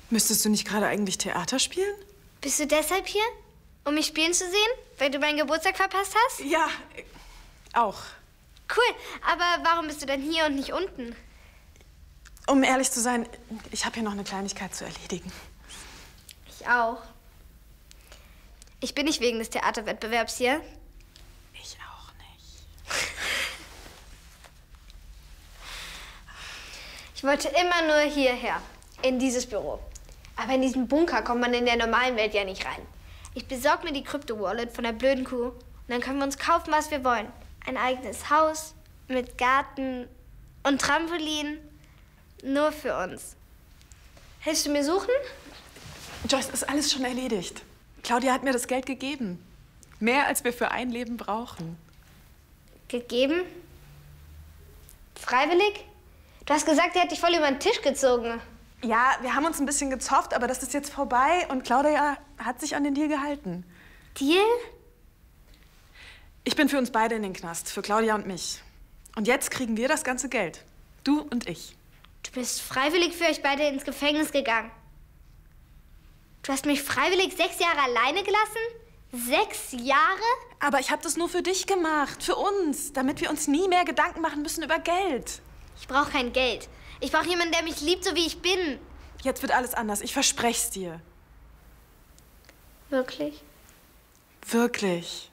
Müsstest du nicht gerade eigentlich Theater spielen? Bist du deshalb hier? Um mich spielen zu sehen? Weil du meinen Geburtstag verpasst hast? Ja, auch. Cool, aber warum bist du denn hier und nicht unten? Um ehrlich zu sein, ich habe hier noch eine Kleinigkeit zu erledigen. Ich auch. Ich bin nicht wegen des Theaterwettbewerbs hier. Ich auch nicht. Ich wollte immer nur hierher, in dieses Büro. Aber in diesen Bunker kommt man in der normalen Welt ja nicht rein. Ich besorge mir die Krypto-Wallet von der blöden Kuh und dann können wir uns kaufen, was wir wollen. Ein eigenes Haus mit Garten und Trampolin. Nur für uns. Hilfst du mir suchen? Joyce, ist alles schon erledigt. Claudia hat mir das Geld gegeben. Mehr, als wir für ein Leben brauchen. Gegeben? Freiwillig? Du hast gesagt, die hat dich voll über den Tisch gezogen. Ja, wir haben uns ein bisschen gezofft, aber das ist jetzt vorbei und Claudia hat sich an den Deal gehalten. Deal? Ich bin für uns beide in den Knast, für Claudia und mich. Und jetzt kriegen wir das ganze Geld. Du und ich. Du bist freiwillig für euch beide ins Gefängnis gegangen. Du hast mich freiwillig 6 Jahre alleine gelassen? 6 Jahre? Aber ich habe das nur für dich gemacht, für uns, damit wir uns nie mehr Gedanken machen müssen über Geld. Ich brauche kein Geld. Ich brauche jemanden, der mich liebt, so wie ich bin. Jetzt wird alles anders, ich verspreche es dir. Wirklich? Wirklich.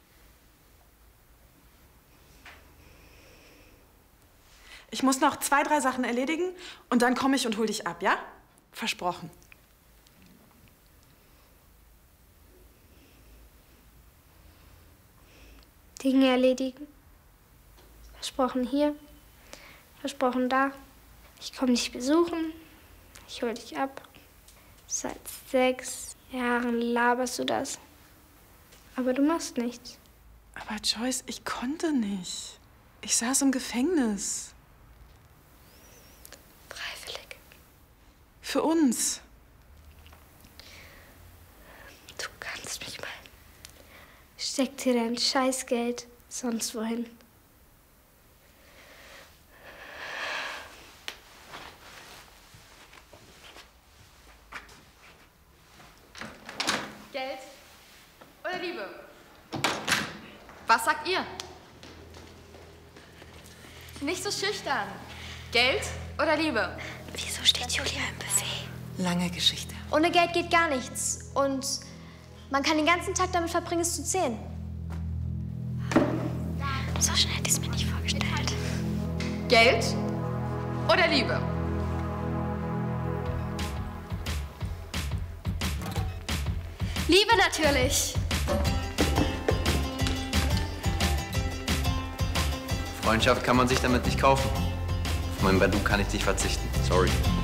Ich muss noch 2, 3 Sachen erledigen und dann komme ich und hol dich ab, ja? Versprochen. Dinge erledigen. Versprochen hier, versprochen da. Ich komme dich besuchen, ich hol dich ab. Seit 6 Jahren laberst du das. Aber du machst nichts. Aber Joyce, ich konnte nicht. Ich saß im Gefängnis. Freiwillig. Für uns. Du kannst mich mal. Steck dir dein Scheißgeld sonst wohin. Geld oder Liebe? Was sagt ihr? Nicht so schüchtern. Geld oder Liebe? Wieso steht Julia im Buffet? Lange Geschichte. Ohne Geld geht gar nichts. Und man kann den ganzen Tag damit verbringen, es zu zählen. So schnell hätte ich es mir nicht vorgestellt. Geld oder Liebe? Liebe natürlich. Freundschaft kann man sich damit nicht kaufen. Auf mein Badu kann ich nicht verzichten. Sorry.